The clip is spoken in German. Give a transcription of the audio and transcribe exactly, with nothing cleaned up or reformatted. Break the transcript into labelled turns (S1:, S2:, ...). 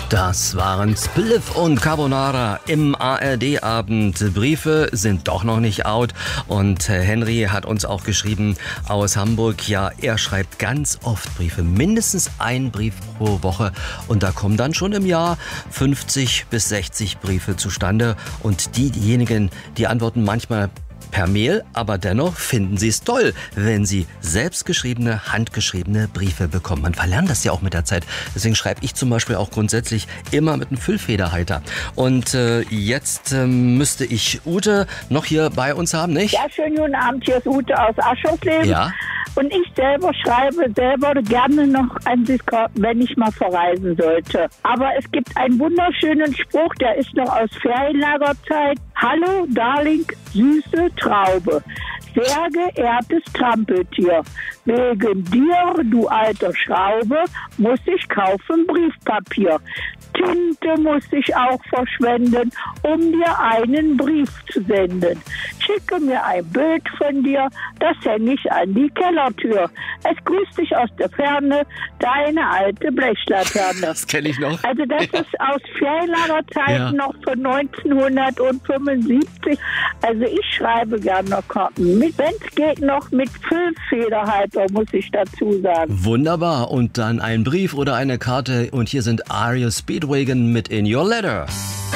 S1: Das waren Spliff und Carbonara im A R D-Abend. Briefe sind doch noch nicht out. Und Henry hat uns auch geschrieben aus Hamburg, ja, er schreibt ganz oft Briefe. Mindestens ein Brief pro Woche. Und da kommen dann schon im Jahr fünfzig bis sechzig Briefe zustande. Und diejenigen, die antworten manchmal per Mail, aber dennoch finden Sie es toll, wenn Sie selbstgeschriebene, handgeschriebene Briefe bekommen. Man verlernt das ja auch mit der Zeit. Deswegen schreibe ich zum Beispiel auch grundsätzlich immer mit einem Füllfederhalter. Und äh, jetzt äh, müsste ich Ute noch hier bei uns haben, nicht?
S2: Ja, schönen guten Abend. Hier ist Ute aus Aschersleben.
S1: Ja.
S2: Und ich selber schreibe selber gerne noch Ansichtskarten, wenn ich mal verreisen sollte. Aber es gibt einen wunderschönen Spruch, der ist noch aus Ferienlagerzeit. Hallo, Darling, süße Traube. Sehr geehrtes Trampeltier, wegen dir, du alter Schraube, muss ich kaufen Briefpapier. Tinte muss ich auch verschwenden, um dir einen Brief zu senden. Schicke mir ein Bild von dir, das hänge ich an die Kellertür. Es grüßt dich aus der Ferne, deine alte Blechlaterne.
S1: Das kenne ich noch.
S2: Also das
S1: Ja.
S2: ist aus Ferienlagerzeiten
S1: Ja.
S2: noch von neunzehnhundertfünfundsiebzig. Also ich schreibe gerne noch Karten. Mit, wenn es geht, noch mit Füllfederhalter, muss ich dazu sagen.
S1: Wunderbar. Und dann ein Brief oder eine Karte. Und hier sind R E O Speedwagon mit In Your Letter.